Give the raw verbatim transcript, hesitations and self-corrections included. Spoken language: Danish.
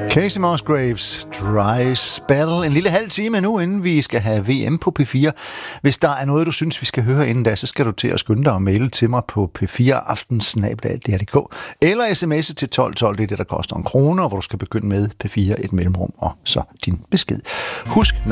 Casey Musgraves, Dry Spell. En lille halv time nu, inden vi skal have V M på P fire. Hvis der er noget, du synes, vi skal høre inden da, så skal du til at skynde dig og maile til mig på p fire aften snabel-a d r punktum d k eller sms'e til tolv tolv, det er det, der koster en krone, hvor du skal begynde med P fire, et mellemrum og så din besked. Husk